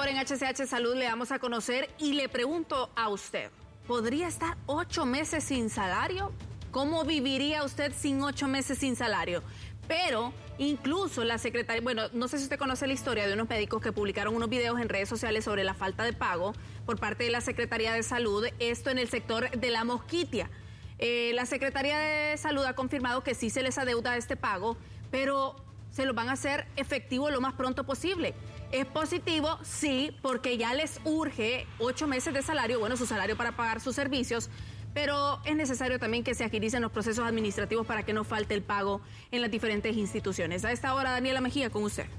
Ahora en HCH Salud le damos a conocer y le pregunto a usted, ¿podría estar 8 meses sin salario? ¿Cómo viviría usted sin 8 meses sin salario? Pero incluso la secretaria, bueno, no sé si usted conoce la historia de unos médicos que publicaron unos videos en redes sociales sobre la falta de pago por parte de la Secretaría de Salud, esto en el sector de La Mosquitia. La Secretaría de Salud ha confirmado que sí se les adeuda este pago, pero se lo van a hacer efectivo lo más pronto posible. ¿Es positivo? Sí, porque ya les urge 8 meses de salario, bueno, su salario para pagar sus servicios, pero es necesario también que se agilicen los procesos administrativos para que no falte el pago en las diferentes instituciones. A esta hora, Daniela Mejía, con usted.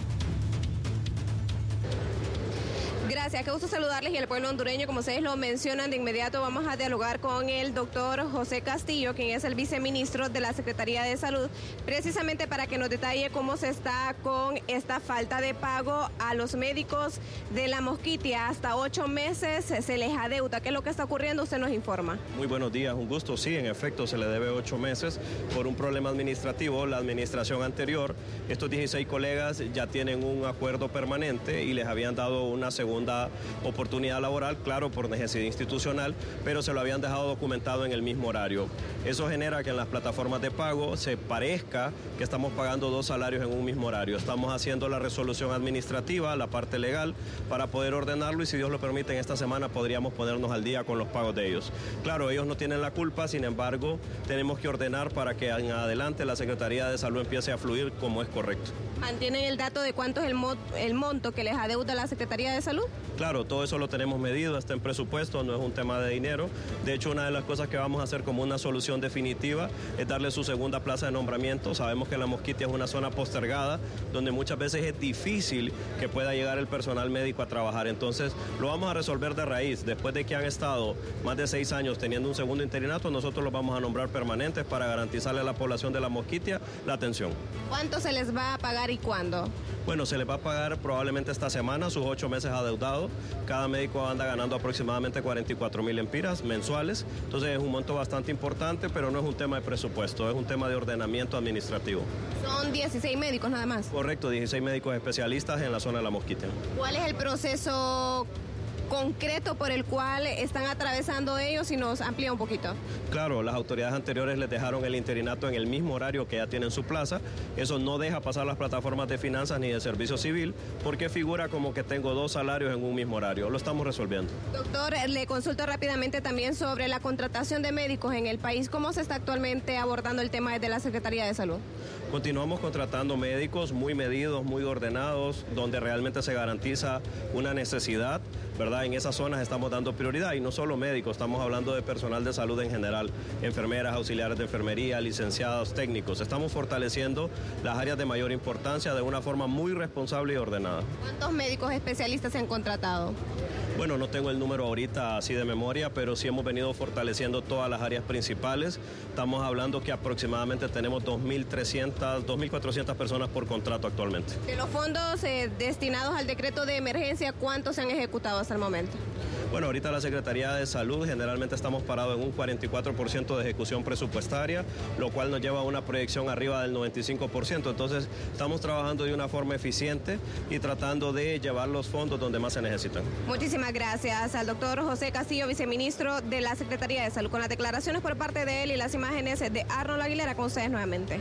Gracias, qué gusto saludarles y al pueblo hondureño. Como ustedes lo mencionan, de inmediato vamos a dialogar con el doctor José Castillo, quien es el viceministro de la Secretaría de Salud, precisamente para que nos detalle cómo se está con esta falta de pago a los médicos de La Mosquitia. Hasta 8 meses se les adeuda. ¿Qué es lo que está ocurriendo? Usted nos informa. Muy buenos días, un gusto. Sí, en efecto, se le debe 8 meses por un problema administrativo. La administración anterior, estos 16 colegas ya tienen un acuerdo permanente y les habían dado una segunda oportunidad laboral, claro, por necesidad institucional, pero se lo habían dejado documentado en el mismo horario. Eso genera que en las plataformas de pago se parezca que estamos pagando 2 salarios en un mismo horario. Estamos haciendo la resolución administrativa, la parte legal, para poder ordenarlo y si Dios lo permite, en esta semana podríamos ponernos al día con los pagos de ellos. Claro, ellos no tienen la culpa, sin embargo, tenemos que ordenar para que en adelante la Secretaría de Salud empiece a fluir como es correcto. ¿Mantienen el dato de cuánto es el monto que les adeuda la Secretaría de Salud? Claro, todo eso lo tenemos medido, está en presupuesto, no es un tema de dinero. De hecho, una de las cosas que vamos a hacer como una solución definitiva es darle su segunda plaza de nombramiento. Sabemos que La Mosquitia es una zona postergada, donde muchas veces es difícil que pueda llegar el personal médico a trabajar. Entonces, lo vamos a resolver de raíz. Después de que han estado más de 6 años teniendo un segundo interinato, nosotros los vamos a nombrar permanentes para garantizarle a la población de La Mosquitia la atención. ¿Cuánto se les va a pagar y cuándo? Bueno, se les va a pagar probablemente esta semana sus 8 meses adeudados. Cada médico anda ganando aproximadamente 44,000 lempiras mensuales. Entonces es un monto bastante importante, pero no es un tema de presupuesto, es un tema de ordenamiento administrativo. Son 16 médicos nada más. Correcto, 16 médicos especialistas en la zona de La Mosquitia. ¿Cuál es el proceso concreto por el cual están atravesando ellos, si nos amplía un poquito? Claro, las autoridades anteriores les dejaron el interinato en el mismo horario que ya tienen su plaza. Eso no deja pasar las plataformas de finanzas ni de servicio civil porque figura como que tengo 2 salarios en un mismo horario. Lo estamos resolviendo. Doctor, le consulto rápidamente también sobre la contratación de médicos en el país. ¿Cómo se está actualmente abordando el tema desde la Secretaría de Salud? Continuamos contratando médicos muy medidos, muy ordenados, donde realmente se garantiza una necesidad, ¿verdad? En esas zonas estamos dando prioridad y no solo médicos, estamos hablando de personal de salud en general, enfermeras, auxiliares de enfermería, licenciados, técnicos. Estamos fortaleciendo las áreas de mayor importancia de una forma muy responsable y ordenada. ¿Cuántos médicos especialistas se han contratado? Bueno, no tengo el número ahorita así de memoria, pero sí hemos venido fortaleciendo todas las áreas principales. Estamos hablando que aproximadamente tenemos 2.300, 2.400 personas por contrato actualmente. De los fondos destinados al decreto de emergencia, ¿cuántos se han ejecutado hasta el momento? Bueno, ahorita la Secretaría de Salud generalmente estamos parados en un 44% de ejecución presupuestaria, lo cual nos lleva a una proyección arriba del 95%. Entonces, estamos trabajando de una forma eficiente y tratando de llevar los fondos donde más se necesitan. Muchísimas gracias al doctor José Castillo, viceministro de la Secretaría de Salud. Con las declaraciones por parte de él y las imágenes de Arnold Aguilera, con ustedes nuevamente.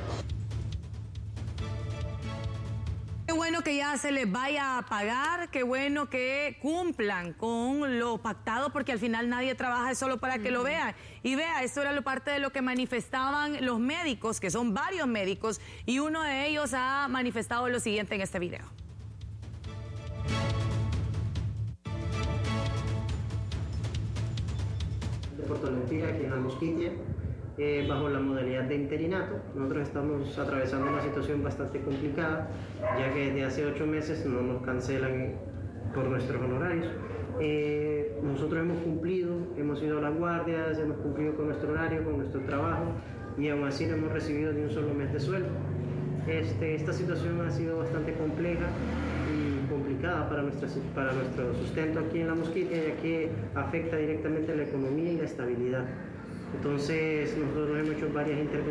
Qué bueno que ya se les vaya a pagar, qué bueno que cumplan con lo pactado, porque al final nadie trabaja solo para que lo vean. Y vea, esto era parte de lo que manifestaban los médicos, que son varios médicos, y uno de ellos ha manifestado lo siguiente en este video. De Puerto Lempira, aquí en La Mosquitia, bajo la modalidad de interinato. Nosotros estamos atravesando una situación bastante complicada, ya que desde hace 8 meses no nos cancelan por nuestros honorarios. Nosotros hemos cumplido, hemos ido a las guardias, hemos cumplido con nuestro horario, con nuestro trabajo, y aún así no hemos recibido ni un solo mes de sueldo. Esta situación ha sido bastante compleja y complicada para nuestro sustento aquí en La Mosquitia, ya que afecta directamente la economía y la estabilidad. Entonces nosotros hemos hecho varias intervenciones